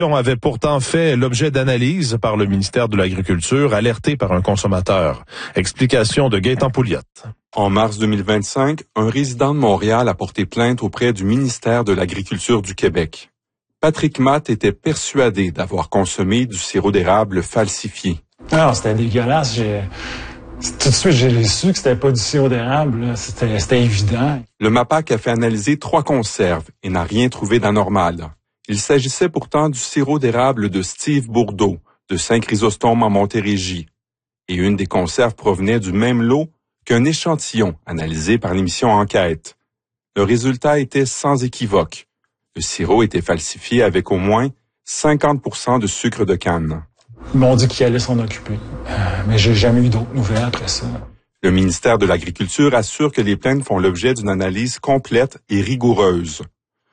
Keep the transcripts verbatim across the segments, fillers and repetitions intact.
avait pourtant fait l'objet d'analyses par le ministère de l'Agriculture, alerté par un consommateur. Explication de Gaëtan Pouliot. En mars deux mille vingt-cinq, un résident de Montréal a porté plainte auprès du ministère de l'Agriculture du Québec. Patrick Matt était persuadé d'avoir consommé du sirop d'érable falsifié. Non, c'était dégueulasse. J'ai... Tout de suite, j'ai su que c'était pas du sirop d'érable. C'était, c'était évident. Le MAPAQ a fait analyser trois conserves et n'a rien trouvé d'anormal. Il s'agissait pourtant du sirop d'érable de Steve Bourdeau, de Saint-Chrysostome en Montérégie. Et une des conserves provenait du même lot qu'un échantillon analysé par l'émission Enquête. Le résultat était sans équivoque. Le sirop était falsifié avec au moins cinquante pour cent de sucre de canne. Ils m'ont dit qu'ils allaient s'en occuper. Euh, mais j'ai jamais eu d'autres nouvelles après ça. Le ministère de l'Agriculture assure que les plaintes font l'objet d'une analyse complète et rigoureuse.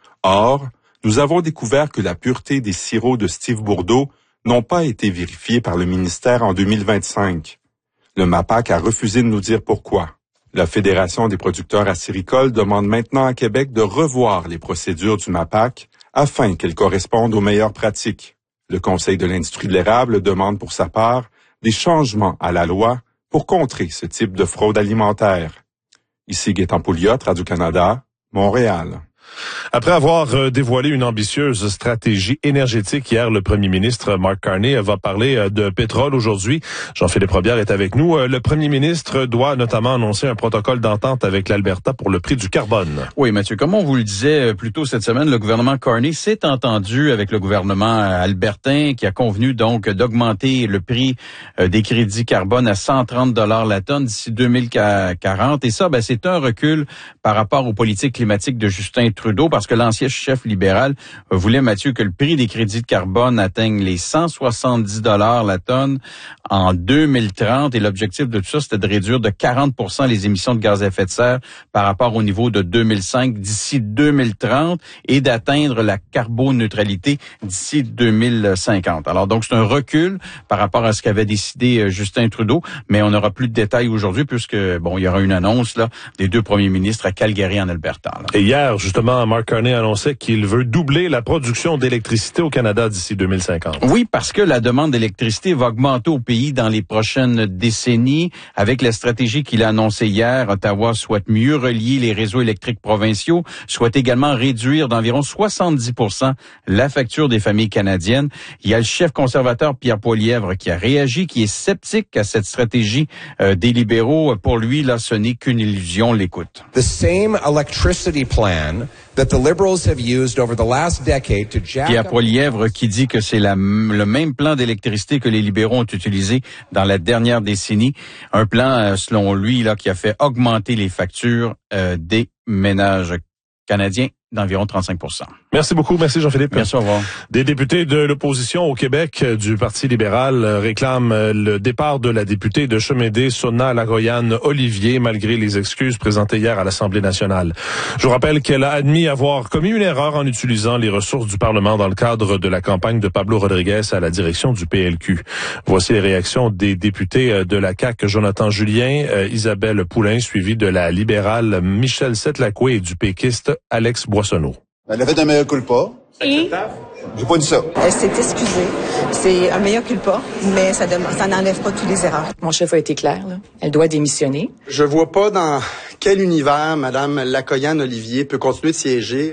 Or, nous avons découvert que la pureté des sirops de Steve Bourdeau n'ont pas été vérifiés par le ministère en deux mille vingt-cinq. Le MAPAQ a refusé de nous dire pourquoi. La Fédération des producteurs acéricoles demande maintenant à Québec de revoir les procédures du MAPAQ afin qu'elles correspondent aux meilleures pratiques. Le Conseil de l'industrie de l'érable demande pour sa part des changements à la loi pour contrer ce type de fraude alimentaire. Ici Gaëtan Pouliot, Radio-Canada, Montréal. Après avoir dévoilé une ambitieuse stratégie énergétique hier, le premier ministre Mark Carney va parler de pétrole aujourd'hui. Jean-Philippe Robillard est avec nous. Le premier ministre doit notamment annoncer un protocole d'entente avec l'Alberta pour le prix du carbone. Oui, Mathieu, comme on vous le disait plus tôt cette semaine, le gouvernement Carney s'est entendu avec le gouvernement albertain qui a convenu donc d'augmenter le prix des crédits carbone à cent trente dollars la tonne d'ici deux mille quarante. Et ça, ben, c'est un recul par rapport aux politiques climatiques de Justin Trudeau, parce que l'ancien chef libéral voulait, Mathieu, que le prix des crédits de carbone atteigne les cent soixante-dix dollars la tonne en deux mille trente. Et l'objectif de tout ça, c'était de réduire de quarante pour cent les émissions de gaz à effet de serre par rapport au niveau de deux mille cinq d'ici deux mille trente et d'atteindre la carboneutralité d'ici deux mille cinquante. Alors donc, c'est un recul par rapport à ce qu'avait décidé Justin Trudeau, mais on n'aura plus de détails aujourd'hui puisque, bon, il y aura une annonce là des deux premiers ministres à Calgary en Alberta. Là. Et hier, justement, Mark Carney annonçait qu'il veut doubler la production d'électricité au Canada d'ici deux mille cinquante. Oui, parce que la demande d'électricité va augmenter au pays dans les prochaines décennies. Avec la stratégie qu'il a annoncée hier, Ottawa souhaite mieux relier les réseaux électriques provinciaux, souhaite également réduire d'environ soixante-dix pour cent la facture des familles canadiennes. Il y a le chef conservateur Pierre Poilievre qui a réagi, qui est sceptique à cette stratégie euh, des libéraux. Pour lui, là, ce n'est qu'une illusion. L'écoute. The same electricity plan that the Liberals have used over the last decade to jack Pierre Poilievre qui dit que c'est la, le même plan d'électricité que les libéraux ont utilisé dans la dernière décennie. Un plan, selon lui, là, qui a fait augmenter les factures euh, des ménages canadiens d'environ trente-cinq pour cent. Merci beaucoup. Merci Jean-Philippe. Merci, au revoir. Des députés de l'opposition au Québec du Parti libéral réclament le départ de la députée de Chemédé, Sona Lagoyan-Olivier, malgré les excuses présentées hier à l'Assemblée nationale. Je vous rappelle qu'elle a admis avoir commis une erreur en utilisant les ressources du Parlement dans le cadre de la campagne de Pablo Rodriguez à la direction du P L Q. Voici les réactions des députés de la C A Q, Jonathan Julien, Isabelle Poulain, suivi de la libérale Michèle Setlacoué et du péquiste Alex Boissonneau. Elle a fait un mea culpa. Et j'ai pas dit ça. Elle s'est excusée. C'est un mea culpa, mais ça demande, ça n'enlève pas toutes les erreurs. Mon chef a été clair, là. Elle doit démissionner. Je vois pas dans quel univers Mme Lacoyan-Olivier peut continuer de siéger.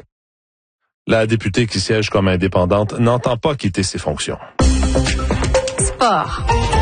La députée qui siège comme indépendante n'entend pas quitter ses fonctions. Sport.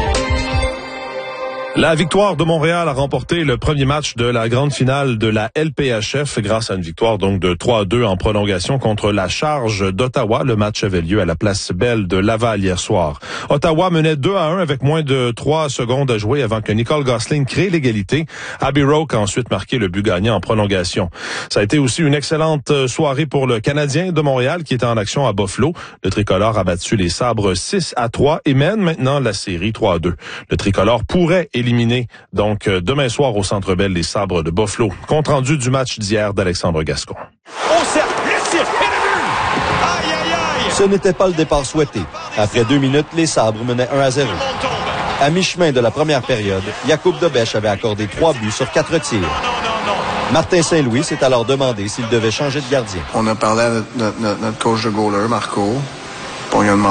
La victoire de Montréal a remporté le premier match de la grande finale de la L P H F grâce à une victoire donc de trois à deux en prolongation contre la Charge d'Ottawa. Le match avait lieu à la Place Belle de Laval hier soir. Ottawa menait deux à un avec moins de trois secondes à jouer avant que Nicole Gosling crée l'égalité. Abby Roque a ensuite marqué le but gagnant en prolongation. Ça a été aussi une excellente soirée pour le Canadien de Montréal qui était en action à Buffalo. Le tricolore a battu les Sabres six à trois et mène maintenant la série trois à deux. Le tricolore pourrait éliminé donc demain soir au Centre Bell les Sabres de Buffalo. Compte rendu du match d'hier d'Alexandre Gascon. On sert le tir et le but! Aïe, aïe, aïe! Ce n'était pas le départ souhaité. Après deux minutes, les Sabres menaient un à zéro. À mi-chemin de la première période, Jakub Dobeš avait accordé trois buts sur quatre tirs. Non, non, non. Martin Saint-Louis s'est alors demandé s'il devait changer de gardien. On a parlé à notre, notre, notre coach de goaler, Marco. On lui a demandé